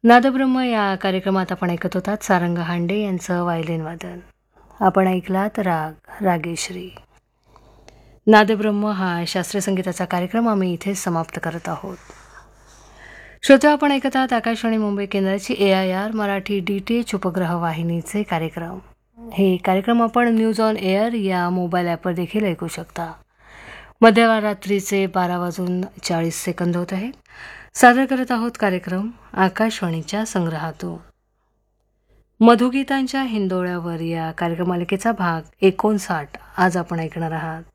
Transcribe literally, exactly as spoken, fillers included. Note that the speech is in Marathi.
नादब्रह्म या कार्यक्रमात आपण ऐकत होतात सारंग हांडे यांचं व्हायलिन वादन. आपण ऐकलात राग रागेश्री. नादब्रह्म हा शास्त्रीय संगीताचा कार्यक्रम आम्ही इथेच समाप्त करत आहोत. श्रोते, आपण ऐकत आहात आकाशवाणी मुंबई केंद्राची ए I R Marathi D T H उपग्रह वाहिनीचे कार्यक्रम. हे कार्यक्रम आपण न्यूज ऑन एअर या मोबाईल ॲपवर देखील ऐकू शकता. मध्यरात्रीचे बारा वाजून चाळीस सेकंद होत आहेत. सादर करत आहोत कार्यक्रम आकाशवाणीच्या संग्रहातून. मधुगीतांच्या हिंदोळ्यावर या कार्यक्रमालिकेचा भाग एकोणसाठ आज आपण ऐकणार आहात.